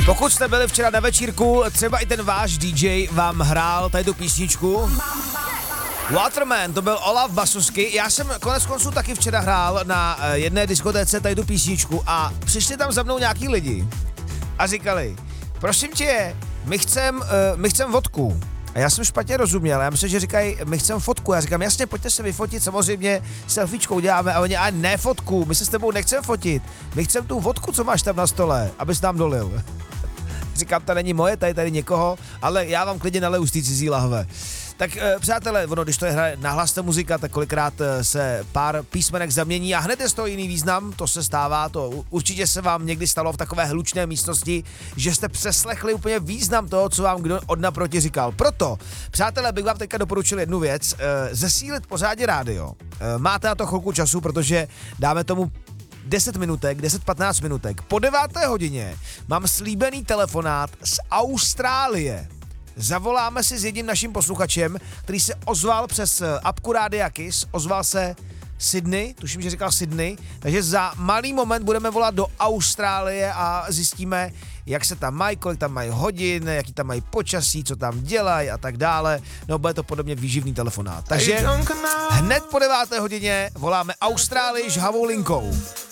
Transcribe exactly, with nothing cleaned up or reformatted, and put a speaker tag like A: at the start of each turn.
A: Pokud jste byli včera na večírku, třeba i ten váš dý džej vám hrál tady tu písničku. Waterman, to byl Olaf Basusky. Já jsem konec konců taky včera hrál na jedné diskotéce tady tu písničku a přišli tam za mnou nějaký lidi a říkali, prosím tě, my chcem, uh, my chcem vodku. A já jsem špatně rozuměl, já myslím, že říkají, my chcem fotku. Já říkám, jasně, pojďte se vyfotit, samozřejmě selfiečkou děláme, a oni, a ne fotku, my se s tebou nechcem fotit, my chcem tu vodku, co máš tam na stole, abys nám dolil. Říkám, ta není moje, tady tady někoho, ale já vám klidně naleju z té cizí lahve. Tak e, přátelé, ono, když to je hra nahlasná muzika, tak kolikrát e, se pár písmenek zamění a hned je z toho jiný význam, to se stává, to určitě se vám někdy stalo v takové hlučné místnosti, že jste přeslechli úplně význam toho, co vám kdo od naproti říkal. Proto, přátelé, bych vám teďka doporučil jednu věc, e, zesílit pořádně rádio. E, máte na to chvilku času, protože dáme tomu deset minutek, deset patnáct minutek. Po deváté hodině mám slíbený telefonát z Austrálie. Zavoláme si s jedním naším posluchačem, který se ozval přes apku Rádia Kiss, ozval se Sydney, tuším, že říkal Sydney, takže za malý moment budeme volat do Austrálie a zjistíme, jak se tam mají, kolik tam mají hodin, jaký tam mají počasí, co tam dělají a tak dále. No, bude to podobně výživný telefonát. Takže hned po deváté hodině voláme Austrálii žhavou linkou.